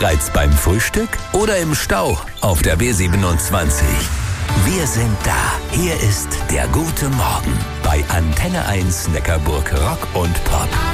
Bereits beim Frühstück oder im Stau auf der B27? Wir sind da. Hier ist der gute Morgen bei Antenne 1 Neckarburg Rock und Pop.